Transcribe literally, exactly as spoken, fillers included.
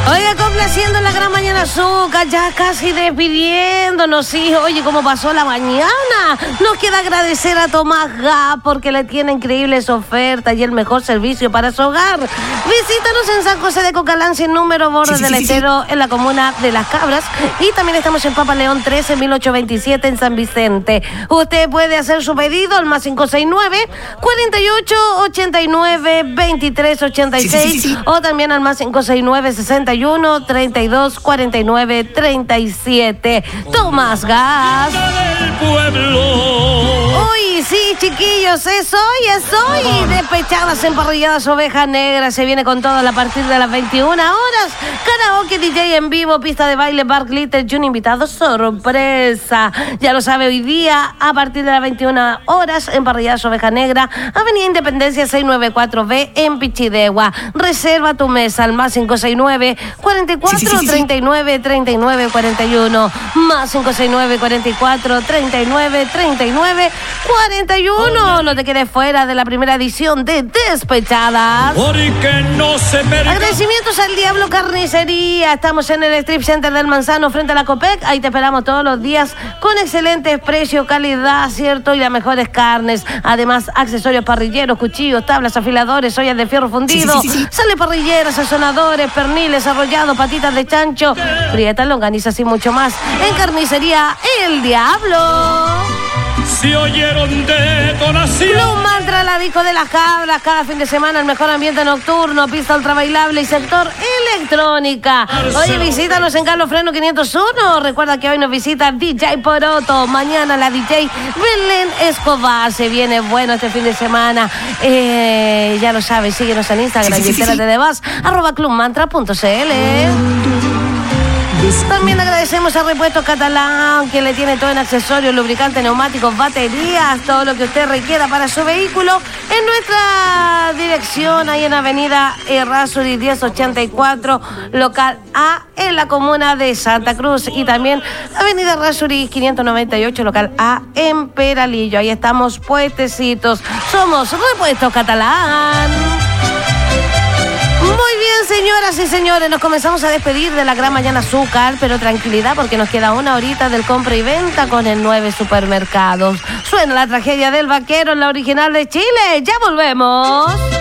Oiga, complaciendo la gran mañana azúcar, ya casi despidiéndonos, sí. Oye, ¿cómo pasó la mañana? Nos queda agradecer a Tomás Gas porque le tiene increíbles ofertas y el mejor servicio para su hogar. Visítanos en San José de Cocalán, sin número, Bordes sí, sí, del sí, Estero, sí. En la comuna de Las Cabras. Y también estamos en Papa León trece, mil ochocientos veintisiete, en San Vicente. Usted puede hacer su pedido al más cinco seis nueve, cuarenta y ocho, ochenta y nueve, veintitrés ochenta y seis, sí, sí, sí, sí. O también al más cinco seis nueve, sesenta y uno, treinta y dos, cuarenta y nueve, treinta y siete. Tomás Gas. Uy, sí, chiquillos, es hoy, es hoy. Despechadas, emparrilladas, ovejas negras. Se viene con todo a partir de las veintiuna horas. Karaoke, D J en vivo, pista de baile, bar glitter y un invitado sorpresa. Ya lo sabe, hoy día a partir de las veintiuna horas, emparrilladas, oveja negra, Avenida Independencia seiscientos noventa y cuatro B en Pichidegua. Reserva tu mesa al más cinco seis nueve, cuarenta y cuatro, sí, sí, sí, treinta y nueve, treinta y nueve, cuarenta y uno. Más cinco seis nueve, cuarenta y cuatro, treinta y nueve, treinta y nueve, cuarenta y uno. No te quedes fuera de la primera edición de Despechadas. Porque no se me... Agradecimientos al Diablo Carnicería. Estamos en el Strip Center del Manzano frente a la Copec. Ahí te esperamos todos los días con excelentes precios, calidad, ¿cierto? Y las mejores carnes. Además, accesorios parrilleros, cuchillos, tablas, afiladores, ollas de fierro fundido, sí, sí, sí, sí. Sale parrilleras, sazonadores, perniles, arrollados, patitas de chancho, prietas, longanizas y mucho más. En Carnicería El Diablo. Si oyeron detonación. Club Mantra, la disco de las cabras. Cada fin de semana el mejor ambiente nocturno, pista ultra bailable y sector electrónica. Oye, visítanos en Carlos Freno quinientos uno. Recuerda que hoy nos visita D J Poroto. Mañana la D J Belén Escobar. Se viene bueno este fin de semana. Eh, ya lo sabes, síguenos en Instagram, sí, sí, y entérate sí, sí. de más, arroba clubmantra punto c l. También agradecemos a Repuestos Catalán, que le tiene todo en accesorios, lubricantes, neumáticos, baterías, todo lo que usted requiera para su vehículo. En nuestra dirección, ahí en Avenida Errázuriz diez ochenta y cuatro, local A, en la comuna de Santa Cruz. Y también Avenida Errázuriz quinientos noventa y ocho, local A, en Peralillo. Ahí estamos puestecitos. Somos Repuestos Catalán. Muy bien, señoras y señores, nos comenzamos a despedir de la gran mañana azúcar, pero tranquilidad porque nos queda una horita del compra y venta con el nueve Supermercados. Suena la tragedia del vaquero en la original de Chile. ¡Ya volvemos!